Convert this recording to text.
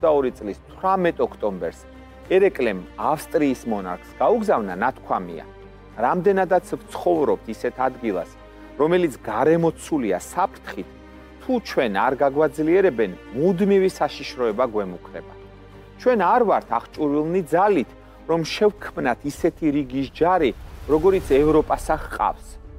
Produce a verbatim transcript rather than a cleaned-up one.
ოცდაორი წლის თვრამეტ ოქტომბერს ერეკლემ ავსტრიის მონარქს გაუგზავნა ნათქვამია, რამდენადაც ვცხოვრობთ ისეთ ადგილას, რომელიც გარემოცულია საფრთხით, თუ ჩვენ არ გაგვაძლიერებენ, მუდმივი საშიშროება გვემუქრება. ჩვენ არ ვართ აღჭურვილნი ძალით, რომ შევქმნათ ისეთი რიგის ჯარი, როგორიც ევროპას ჰყავს.